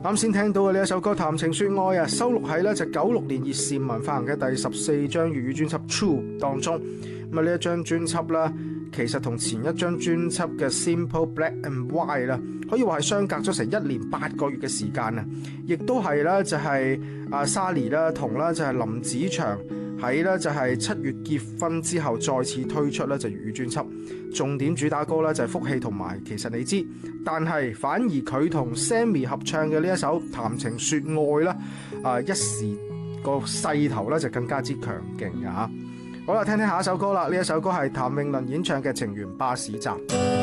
啱先聽到嘅呢一首歌《談情說愛》啊，收錄喺咧就96年葉倩文發行嘅第14張粵語專輯《True》當中。咁啊呢一張專輯啦，其實同前一張專輯嘅《Simple Black and White》啦，可以話係相隔咗成1年8個月嘅時間啊！亦都係咧就係沙莉啦同啦就係林子祥喺咧就係7月結婚之後再次推出咧就粵語專輯，重點主打歌咧就係福氣同埋其實你知，但係反而佢同 Sammy 合唱嘅呢一首談情說愛啦，一時個勢頭咧就更加之強勁嘅嚇。好啦，聽聽下一首歌啦，呢一首歌係譚詠麟演唱嘅《情緣巴士站》。